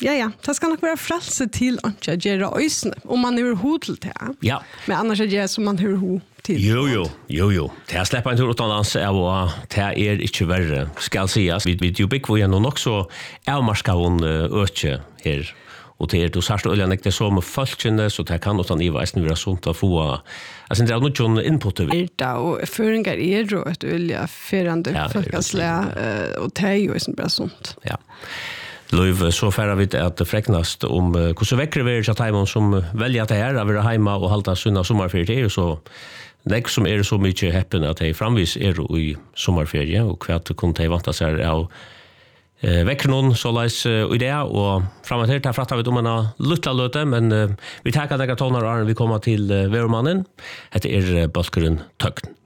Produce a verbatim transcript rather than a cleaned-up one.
Ja, ja. Det ska nog vara frälse till att jag gör ösne. Om man är hod till det. Ja. Men annars är det som man hör hod till. Jo, jo, jo, jo. Det har släppt en tur utomlands och det är inte värre, ska sägas. Vi vet ju bygg var nog också avmarska hon öke här. Och det är då särskilt oljan inte så med folkene, så det kan utan i västen vara sånt att få. Alltså det är nog inte input över. Det och föringar är då ett olja förande folkaslä och det är ju inte bara sånt. Ja. Löv så färra vi att fräknast om hur så väcker vi att Timon som väljer att det här att vara hemma och hålla sunna sommarferie är så det som är så mycket häppen att det framvis är i sommarferie och kvart kunde det vänta sig av eh väcker någon så läs i det och framåt här pratar vi om en lilla löte men uh, vi tackar dig tonar och vi kommer till uh, Värmannen. Det är uh, Balkgrund Töckn.